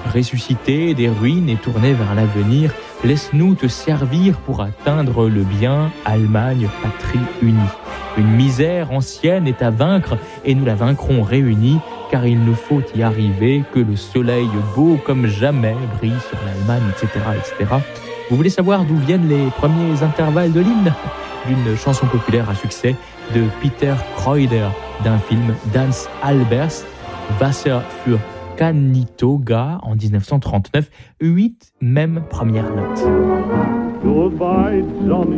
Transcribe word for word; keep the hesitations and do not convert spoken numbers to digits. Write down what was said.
ressuscité des ruines et tourné vers l'avenir, laisse-nous te servir pour atteindre le bien, Allemagne, patrie unie. Une misère ancienne est à vaincre et nous la vaincrons réunis, car il nous faut y arriver, que le soleil beau comme jamais brille sur l'Allemagne, et cetera, et cetera. Vous voulez savoir d'où viennent les premiers intervalles de l'hymne ? D'une chanson populaire à succès de Peter Kreuder, d'un film d'Hans Albers, Wasser für Canitoga en dix-neuf cent trente-neuf, huit mêmes premières notes. Goodbye, Johnny.